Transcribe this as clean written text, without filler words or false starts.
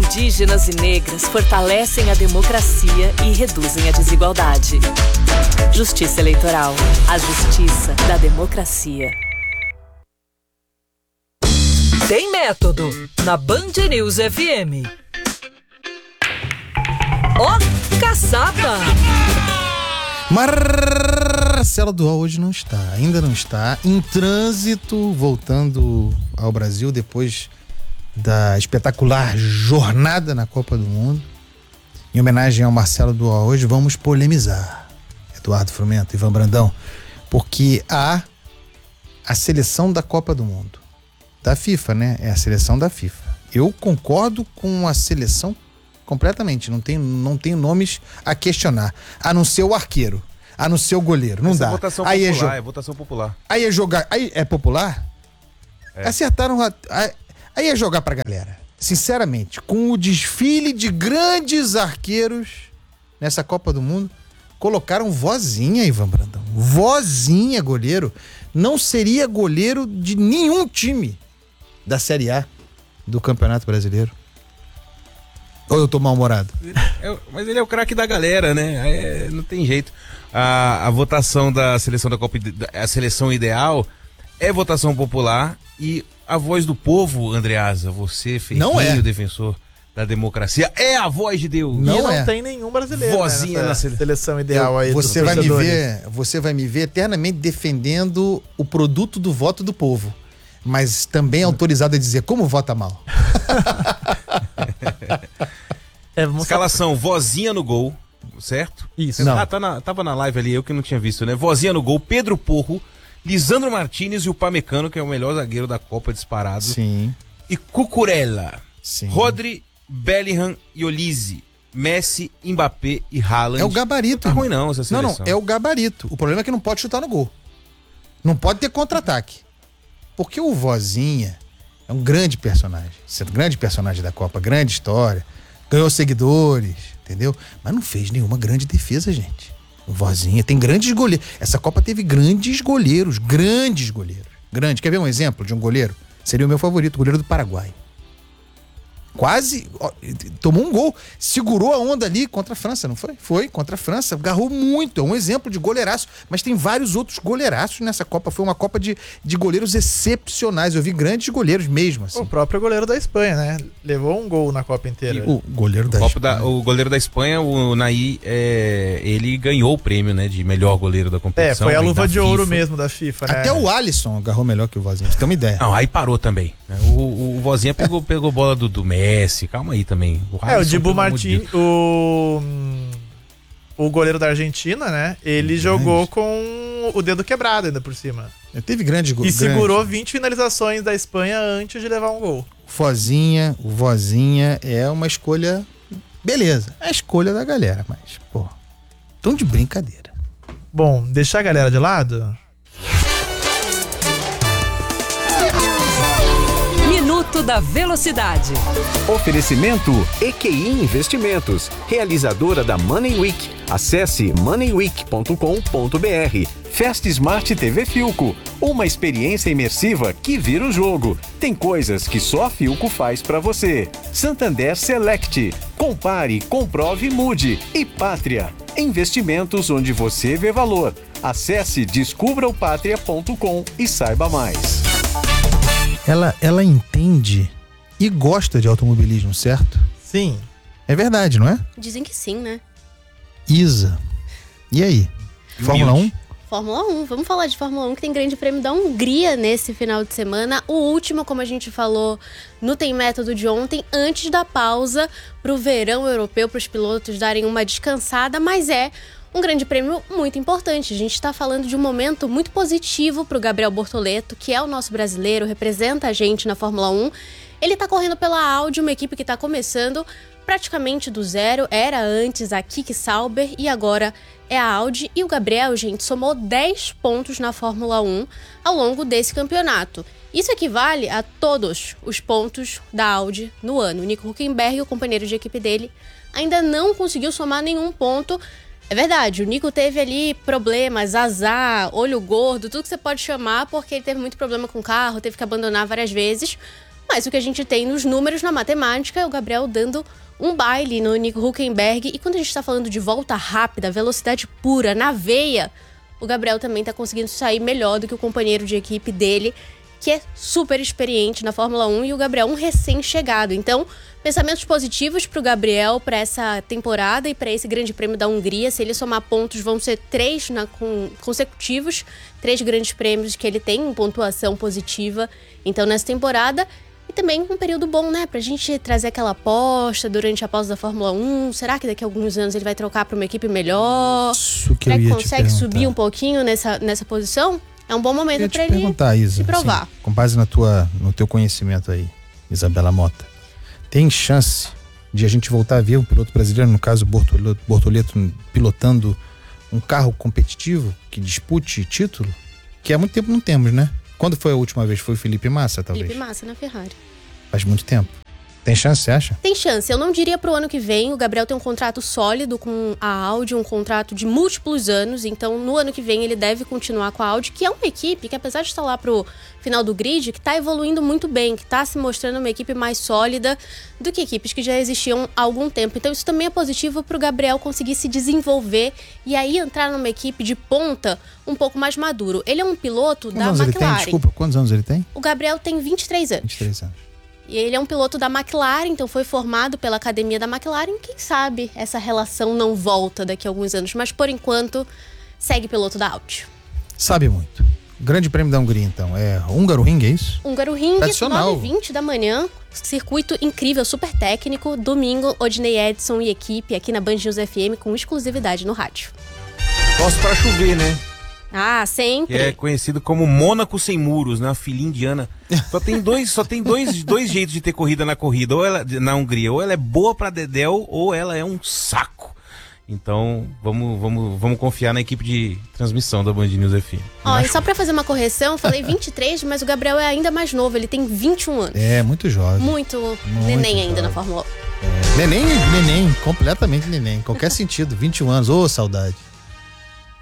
indígenas e negras fortalecem a democracia e reduzem a desigualdade. Justiça Eleitoral. A justiça da democracia. Tem método na Band News FM. Ó, caçapa! Marcelo Dual hoje não está, ainda não está, em trânsito, voltando ao Brasil depois da espetacular jornada na Copa do Mundo. Em homenagem ao Marcelo Dual, hoje vamos polemizar, Eduardo Frumento, Ivan Brandão, porque a seleção da Copa do Mundo, da FIFA, né? É a seleção da FIFA. Eu concordo com a seleção completamente, não tem nomes a questionar, a não ser o arqueiro, a não ser o goleiro, não dá. Votação aí popular, é votação popular. Aí é jogar, aí é popular? É. Acertaram, aí é jogar pra galera. Sinceramente, com o desfile de grandes arqueiros nessa Copa do Mundo, colocaram Vozinha, Ivan Brandão. Vozinha, goleiro. Não seria goleiro de nenhum time da Série A do Campeonato Brasileiro. Ou eu tô mal-humorado? Mas ele é o craque da galera, né? Não tem jeito. A votação da seleção da Copa, a seleção ideal é votação popular e a voz do povo, Andreasa, você, ferrinho defensor da democracia, é a voz de Deus. Não tem nenhum brasileiro, Vozinha na seleção ideal aí. Você vai me ver eternamente defendendo o produto do voto do povo, mas também autorizado a dizer como vota mal. Escalação, Vozinha no gol, certo? Isso. Tava na live ali, eu que não tinha visto, né? Vozinha no gol, Pedro Porro, Lisandro Martínez e o Pamecano, que é o melhor zagueiro da Copa disparado. Sim. E Cucurella. Sim. Rodri, Bellingham e Olise. Messi, Mbappé e Haaland. É o gabarito. Não tá ruim não essa seleção. Não, é o gabarito. O problema é que não pode chutar no gol. Não pode ter contra-ataque. Porque o Vozinha é um grande personagem. Grande personagem da Copa, grande história. Ganhou seguidores, entendeu? Mas não fez nenhuma grande defesa, gente. O Vozinha tem grandes goleiros. Essa Copa teve grandes goleiros. Grandes. Quer ver um exemplo de um goleiro? Seria o meu favorito, o goleiro do Paraguai. Quase tomou um gol, segurou a onda ali contra a França, não foi? Foi, contra a França, agarrou muito, é um exemplo de goleiraço, mas tem vários outros goleiraços nessa Copa, foi uma Copa de goleiros excepcionais, eu vi grandes goleiros mesmo, assim. O próprio goleiro da Espanha, né? Levou um gol na Copa inteira. O goleiro da Espanha. O goleiro da Espanha, o Naí, ele ganhou o prêmio, né, de melhor goleiro da competição. Foi a luva de ouro mesmo da FIFA, né? Até o Alisson agarrou melhor que o Vozinha, você tem uma ideia. Não, aí parou também. O Vozinha pegou bola do Messi, calma aí também. O Dibu Martins, o goleiro da Argentina, né? Ele jogou com o dedo quebrado ainda por cima. Teve grande gol. E segurou 20 finalizações da Espanha antes de levar um gol. O Vozinha é uma escolha, beleza, é a escolha da galera, mas, pô, tão de brincadeira. Bom, deixar a galera de lado? Minuto da Velocidade. Oferecimento EQI Investimentos, realizadora da Money Week. Acesse moneyweek.com.br. Fast Smart TV Philco, uma experiência imersiva que vira o jogo. Tem coisas que só a Philco faz pra você. Santander Select. Compare, comprove, mude. E Pátria. Investimentos onde você vê valor. Acesse descubraopatria.com e saiba mais. Ela entende e gosta de automobilismo, certo? Sim. É verdade, não é? Dizem que sim, né? Isa. E aí? Fórmula 1? Fórmula 1. Vamos falar de Fórmula 1, que tem Grande Prêmio da Hungria nesse final de semana. O último, como a gente falou no Tem Método de ontem, antes da pausa para o verão europeu, para os pilotos darem uma descansada, mas é um grande prêmio muito importante. A gente está falando de um momento muito positivo para o Gabriel Bortoleto, que é o nosso brasileiro, representa a gente na Fórmula 1. Ele está correndo pela Audi, uma equipe que está começando praticamente do zero. Era antes a Kiki Sauber e agora é a Audi. E o Gabriel, gente, somou 10 pontos na Fórmula 1 ao longo desse campeonato. Isso equivale a todos os pontos da Audi no ano. O Nico Hülkenberg, o companheiro de equipe dele, ainda não conseguiu somar nenhum ponto. É verdade, o Nico teve ali problemas, azar, olho gordo, tudo que você pode chamar, porque ele teve muito problema com o carro, teve que abandonar várias vezes. Mas o que a gente tem nos números, na matemática, é o Gabriel dando um baile no Nico Hülkenberg. E quando a gente tá falando de volta rápida, velocidade pura, na veia, o Gabriel também tá conseguindo sair melhor do que o companheiro de equipe dele, que é super experiente na Fórmula 1, e o Gabriel um recém-chegado. Então, pensamentos positivos pro Gabriel para essa temporada e para esse Grande Prêmio da Hungria. Se ele somar pontos, vão ser 3 consecutivos, 3 grandes prêmios que ele tem em pontuação positiva, então, nessa temporada. E também um período bom, né? Pra gente trazer aquela aposta durante a pausa da Fórmula 1. Será que daqui a alguns anos ele vai trocar pra uma equipe melhor? Isso que Será eu que ia consegue te subir um pouquinho nessa posição? É um bom momento pra ele Isa, se provar. assim, com base no teu conhecimento aí, Isabela Mota, tem chance de a gente voltar a ver um piloto brasileiro, no caso Bortoleto, pilotando um carro competitivo que dispute título? Que há muito tempo não temos, né? Quando foi a última vez? Foi o Felipe Massa, talvez? Felipe Massa na Ferrari. Faz muito tempo. Tem chance, você acha? Tem chance. Eu não diria pro ano que vem. O Gabriel tem um contrato sólido com a Audi, um contrato de múltiplos anos. Então, no ano que vem, ele deve continuar com a Audi, que é uma equipe que, apesar de estar lá pro final do grid, que tá evoluindo muito bem, que tá se mostrando uma equipe mais sólida do que equipes que já existiam há algum tempo. Então, isso também é positivo pro Gabriel conseguir se desenvolver e aí entrar numa equipe de ponta um pouco mais maduro. Ele é um piloto da McLaren. Ele tem? Desculpa, quantos anos ele tem? O Gabriel tem 23 anos. 23 anos. E ele é um piloto da McLaren, então foi formado pela academia da McLaren. Quem sabe essa relação não volta daqui a alguns anos, mas por enquanto segue piloto da Audi. Sabe muito. Grande Prêmio da Hungria, então. É Hungaroring, é isso? Hungaroring, Tradicional. 9h20 da manhã. Circuito incrível, super técnico. Domingo, Odinei Edson e equipe aqui na Band News FM com exclusividade no rádio. Gosto pra chover, né? Ah, sempre. Que é conhecido como Mônaco sem muros, né? A filha indiana. Só tem dois jeitos de ter corrida na corrida, ou ela na Hungria, ou ela é boa pra dedéu, ou ela é um saco. Então, vamos confiar na equipe de transmissão da Band News FM. Ó, e só pra fazer uma correção, eu falei 23, mas o Gabriel é ainda mais novo, ele tem 21 anos. É, muito jovem. Muito neném ainda jovem. Na Fórmula 1. Neném, completamente neném. Em qualquer sentido, 21 anos, ô saudade.